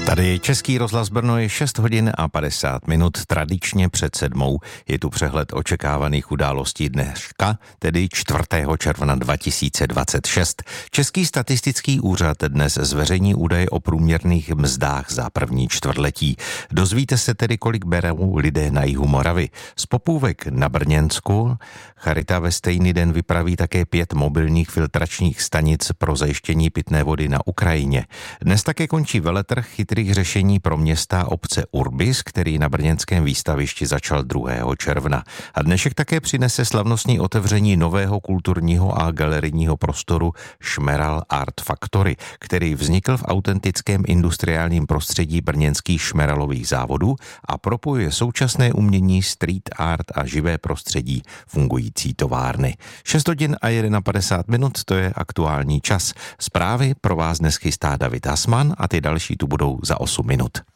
Tady je Český rozhlas Brno, je 6 hodin a 50 minut, tradičně před 7. Je tu přehled očekávaných událostí dneška, tedy 4. června 2026. Český statistický úřad dnes zveřejní údaje o průměrných mzdách za první čtvrtletí. Dozvíte se tedy, kolik berou lidé na jihu Moravy. Z Popůvek na Brněnsku Charita ve stejný den vypraví také 5 mobilních filtračních stanic pro zajištění pitné vody na Ukrajině. Dnes také končí veletrh chytrých řešení pro města a obce Urbis, který na brněnském výstavišti začal 2. června. A dnešek také přinese slavnostní otevření nového kulturního a galerijního prostoru Šmeral Art Factory, který vznikl v autentickém industriálním prostředí brněnských šmeralových závodů a propojuje současné umění, street art a živé prostředí fungující továrny. 6 hodin a 51 minut, to je aktuální čas. Zprávy pro vás dnes chystá David Hasman a ty další tu budou za 8 minut.